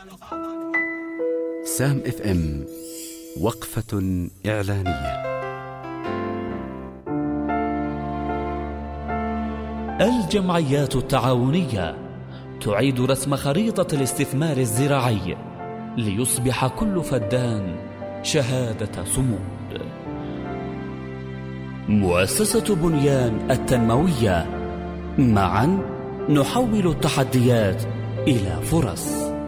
سام اف ام وقفة إعلانية. الجمعيات التعاونية تعيد رسم خريطة الاستثمار الزراعي ليصبح كل فدان شهادة صمود. مؤسسة بنيان التنموية، معا نحول التحديات إلى فرص.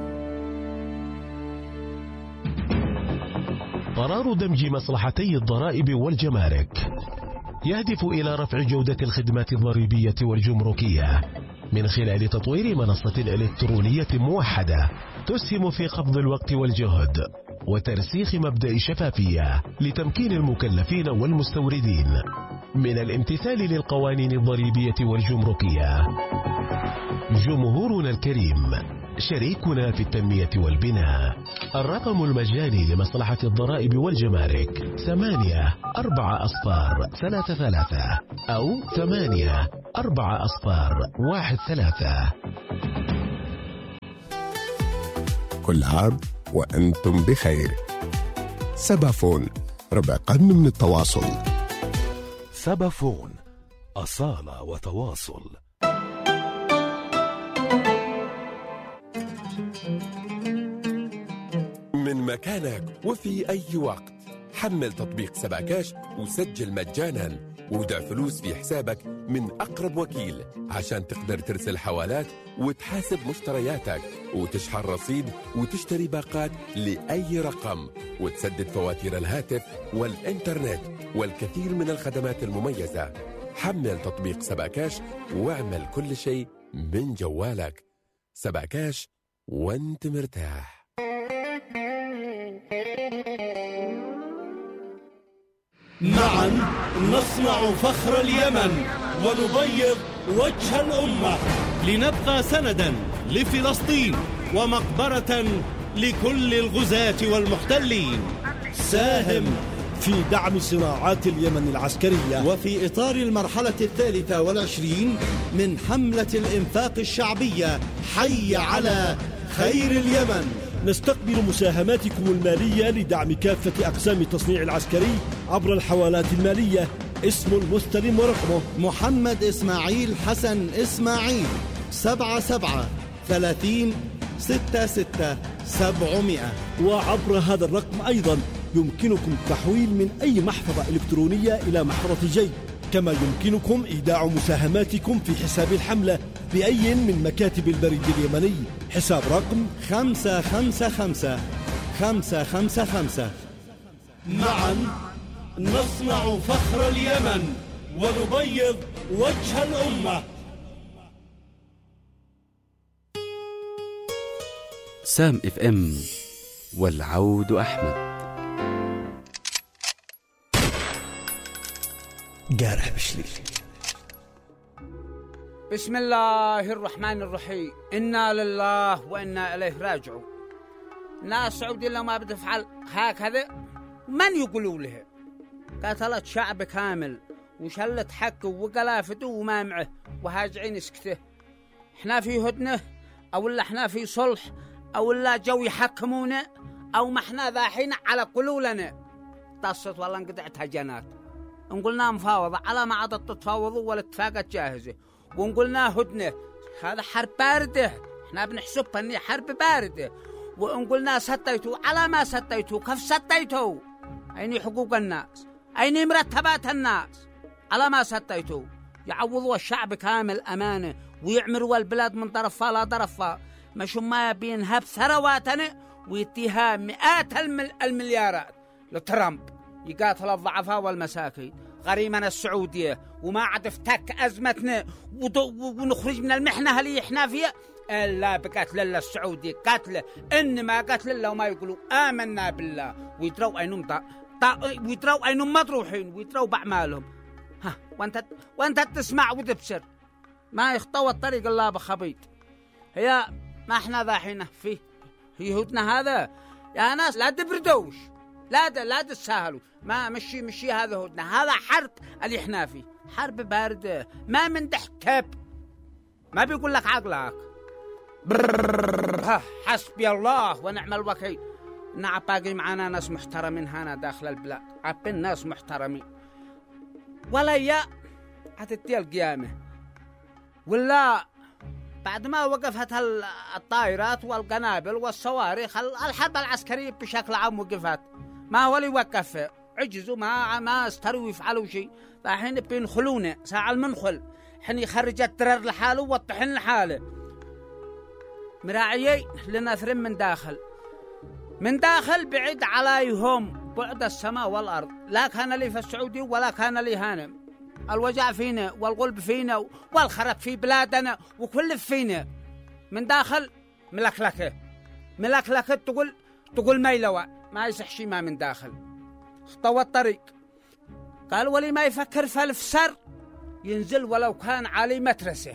قرار دمج مصلحتي الضرائب والجمارك يهدف إلى رفع جودة الخدمات الضريبية والجمركية من خلال تطوير منصة إلكترونية موحدة تسهم في قبض الوقت والجهد وترسيخ مبدأ الشفافية لتمكين المكلفين والمستوردين من الامتثال للقوانين الضريبية والجمركية. جمهورنا الكريم، شريكنا في التنمية والبناء. الرقم المجاني لمصلحة الضرائب والجمارك 8443 أو 8443. كل عام وأنتم بخير. سبافون، ربع قرن من التواصل. سبافون، أصالة وتواصل. من مكانك وفي أي وقت حمل تطبيق سباكاش وسجل مجانا وودع فلوس في حسابك من أقرب وكيل عشان تقدر ترسل حوالات وتحاسب مشترياتك وتشحن رصيد وتشتري باقات لأي رقم وتسدد فواتير الهاتف والإنترنت والكثير من الخدمات المميزة. حمل تطبيق سباكاش واعمل كل شيء من جوالك. سباكاش وانت مرتاح. معا نصنع فخر اليمن ونبيض وجه الأمة، لنبقى سندا لفلسطين ومقبرة لكل الغزاة والمحتلين. ساهم في دعم صناعات اليمن العسكرية وفي إطار المرحلة 23 من حملة الإنفاق الشعبية حي على خير اليمن. نستقبل مساهماتكم المالية لدعم كافة أقسام التصنيع العسكري عبر الحوالات المالية. اسم المستلم ورقمه محمد إسماعيل حسن إسماعيل 77 30 66 700. وعبر هذا الرقم أيضا يمكنكم التحويل من أي محفظة إلكترونية إلى محفظة جي، كما يمكنكم إيداع مساهماتكم في حساب الحملة بأي من مكاتب البريد اليمني. حساب رقم 555 555. معا نصنع فخر اليمن ونبيض وجه الأمة. سام اف ام والعود أحمد. قارح بشليل. بسم الله الرحمن الرحيم. إنا لله وإنا إليه راجعون. ناس سعودي لو ما بتفعل هكذا من يقولوا له؟ قتلت شعب كامل وشلت حقه وقلافته وما معه وهاجعين اسكته. احنا في هدنه او لا احنا في صلح او لا جو يحكمونا او ما احنا ذاحين على قلولنا. طصت والله انقطعت هجنات. نقولنا مفاوضة على ما عادت تتفاوضوا والاتفاقات جاهزة، ونقولنا هدنة. هذا حرب باردة، احنا بنحسبها اني حرب باردة. ونقولنا ستيتوا على ما ستيتوا، كيف ستيتوا؟ أين حقوق الناس؟ أين مرتبات الناس؟ على ما ستيتوا يعوضوا الشعب كامل أمانة ويعمروا البلاد من طرفها لا طرفها، مش ما بينهب ثرواتنا ويتيها مئات المليارات لترامب يقاتل الضعفاء والمساكين. غريمنا السعودية وما عاد افتك أزمتنا ونخرج من المحنة اللي احنا فيها إلا بقتل الله السعودي. قتله إنما قتل الله وما يقولوا آمنا بالله ويدروا أينهم مطروحين ويدروا بأعمالهم. ها وانت تسمع وتبصر ما يخطو الطريق الله بخبيط. هي ما احنا ذاحين في هدنا هذا يا ناس. لا تبردوش، لا تسهلوا. ما مشي هذا هدنا. هذا حرب اللي احنا فيه، حرب باردة ما من تحت كب. ما بيقول لك عقلك حسبي الله ونعم الوكيل. نعم باقي معنا ناس محترمين هنا داخل البلاد، عبين ناس محترمين ولا يا هتتي القيامة ولا بعد ما وقفت الطائرات والقنابل والصواريخ الحرب العسكرية بشكل عام وقفت، ما هو اللي وقف، عجزوا ما استروا يفعلوا شيء. فالحين بينخلونا ساعة المنخل حين يخرج الترر لحاله والطحن لحاله. مراعيي لنثرم من داخل بعيد عليهم بعد السماء والأرض، لا كان لي في السعودي ولا كان لي هنا. الوجع فينا والغلب فينا والخرب في بلادنا وكل فينا. من داخل ملكلكة تقول ميلوى ما يصح شي ما من داخل. خطوة الطريق قال ولي ما يفكر في الفسر ينزل ولو كان علي مترسه،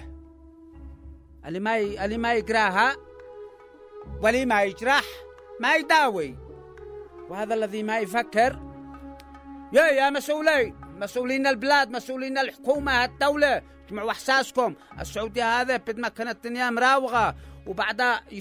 اللي ما يقراها ولي ما يجرح ما يداوي. وهذا الذي ما يفكر يا مسؤولين البلاد، مسؤولين الحكومة الدولة، اجمعوا احساسكم. السعودية هذا بد ما كانت الدنيا مراوغة وبعدها